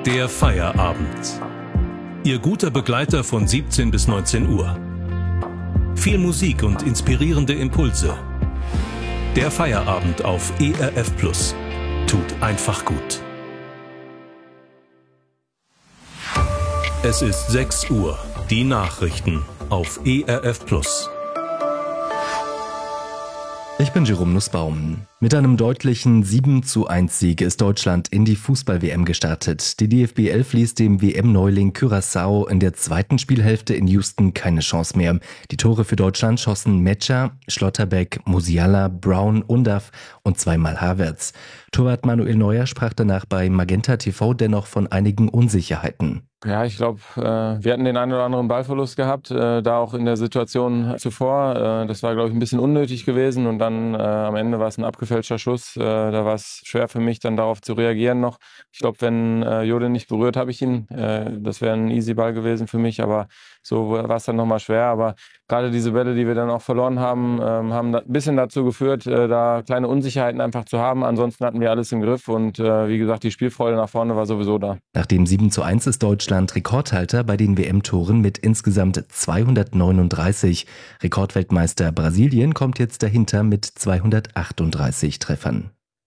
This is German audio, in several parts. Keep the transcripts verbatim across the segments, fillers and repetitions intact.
Der Feierabend. Ihr guter Begleiter von siebzehn bis neunzehn Uhr. Viel Musik und inspirierende Impulse. Der Feierabend auf E R F Plus. Tut einfach gut. Es ist sechs Uhr. Die Nachrichten auf E R F Plus. Ich bin Jerome Nussbaum. Mit einem deutlichen sieben zu eins Sieg ist Deutschland in die Fußball-W M gestartet. Die D F B elf ließ dem W M-Neuling Curaçao in der zweiten Spielhälfte in Houston keine Chance mehr. Die Tore für Deutschland schossen Metscher, Schlotterbeck, Musiala, Brown, Undav und zweimal Havertz. Torwart Manuel Neuer sprach danach bei Magenta T V dennoch von einigen Unsicherheiten. Ja, ich glaube, äh, wir hatten den einen oder anderen Ballverlust gehabt, äh, da auch in der Situation zuvor. Äh, das war, glaube ich, ein bisschen unnötig gewesen und dann äh, am Ende war es ein abgefälschter Schuss. Äh, da war es schwer für mich, dann darauf zu reagieren noch. Ich glaube, wenn äh, Jode nicht berührt, habe ich ihn. Äh, das wäre ein easy Ball gewesen für mich, aber so war es dann nochmal schwer. Aber gerade diese Bälle, die wir dann auch verloren haben, äh, haben ein bisschen dazu geführt, äh, da kleine Unsicherheiten einfach zu haben. Ansonsten hatten wir alles im Griff und äh, wie gesagt, die Spielfreude nach vorne war sowieso da. Nach dem sieben zu eins ist Deutschland Rekordhalter bei den W M-Toren mit insgesamt zweihundertneununddreißig. Rekordweltmeister Brasilien kommt jetzt dahinter mit zweihundertachtunddreißig Treffern.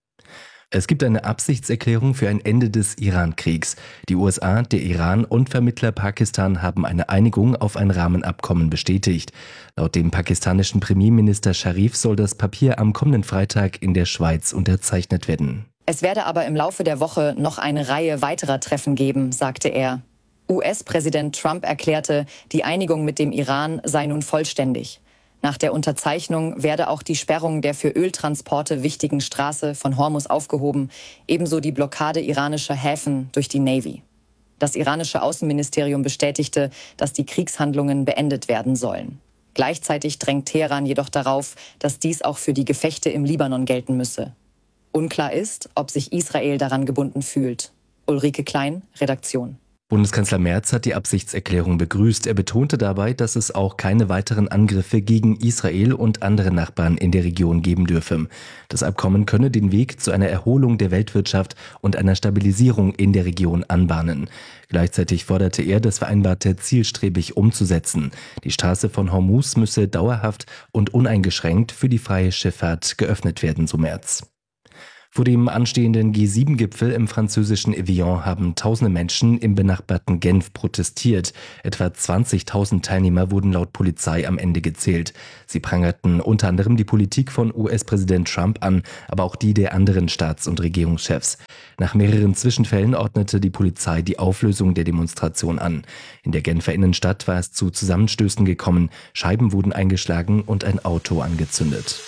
Es gibt eine Absichtserklärung für ein Ende des Iran-Kriegs. Die U S A, der Iran und Vermittler Pakistan haben eine Einigung auf ein Rahmenabkommen bestätigt. Laut dem pakistanischen Premierminister Sharif soll das Papier am kommenden Freitag in der Schweiz unterzeichnet werden. Es werde aber im Laufe der Woche noch eine Reihe weiterer Treffen geben, sagte er. U S-Präsident Trump erklärte, die Einigung mit dem Iran sei nun vollständig. Nach der Unterzeichnung werde auch die Sperrung der für Öltransporte wichtigen Straße von Hormuz aufgehoben, ebenso die Blockade iranischer Häfen durch die Navy. Das iranische Außenministerium bestätigte, dass die Kriegshandlungen beendet werden sollen. Gleichzeitig drängt Teheran jedoch darauf, dass dies auch für die Gefechte im Libanon gelten müsse. Unklar ist, ob sich Israel daran gebunden fühlt. Ulrike Klein, Redaktion. Bundeskanzler Merz hat die Absichtserklärung begrüßt. Er betonte dabei, dass es auch keine weiteren Angriffe gegen Israel und andere Nachbarn in der Region geben dürfe. Das Abkommen könne den Weg zu einer Erholung der Weltwirtschaft und einer Stabilisierung in der Region anbahnen. Gleichzeitig forderte er, das Vereinbarte zielstrebig umzusetzen. Die Straße von Hormuz müsse dauerhaft und uneingeschränkt für die freie Schifffahrt geöffnet werden, so Merz. Vor dem anstehenden G sieben Gipfel im französischen Evian haben tausende Menschen im benachbarten Genf protestiert. Etwa zwanzigtausend Teilnehmer wurden laut Polizei am Ende gezählt. Sie prangerten unter anderem die Politik von U S-Präsident Trump an, aber auch die der anderen Staats- und Regierungschefs. Nach mehreren Zwischenfällen ordnete die Polizei die Auflösung der Demonstration an. In der Genfer Innenstadt war es zu Zusammenstößen gekommen, Scheiben wurden eingeschlagen und ein Auto angezündet.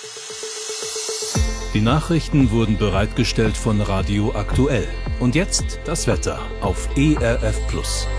Die Nachrichten wurden bereitgestellt von Radio Aktuell. Und jetzt das Wetter auf E R F Plus.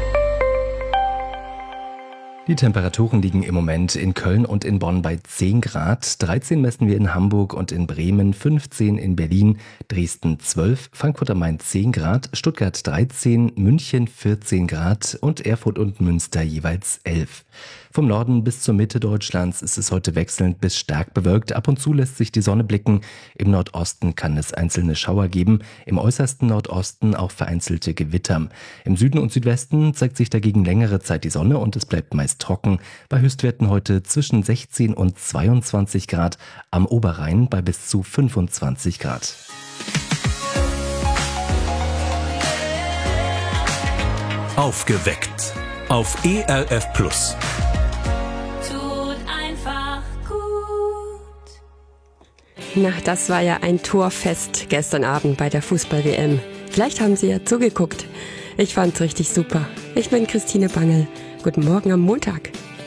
Die Temperaturen liegen im Moment in Köln und in Bonn bei zehn Grad, dreizehn messen wir in Hamburg und in Bremen, fünfzehn in Berlin, Dresden zwölf, Frankfurt am Main zehn Grad, Stuttgart dreizehn, München vierzehn Grad und Erfurt und Münster jeweils elf. Vom Norden bis zur Mitte Deutschlands ist es heute wechselnd bis stark bewölkt. Ab und zu lässt sich die Sonne blicken. Im Nordosten kann es einzelne Schauer geben, im äußersten Nordosten auch vereinzelte Gewitter. Im Süden und Südwesten zeigt sich dagegen längere Zeit die Sonne und es bleibt meist trocken. Bei Höchstwerten heute zwischen sechzehn und zweiundzwanzig Grad, am Oberrhein bei bis zu fünfundzwanzig Grad. Aufgeweckt auf E R F Plus. Na, das war ja ein Torfest gestern Abend bei der Fußball-W M. Vielleicht haben Sie ja zugeguckt. Ich fand's richtig super. Ich bin Christine Bangel. Guten Morgen am Montag.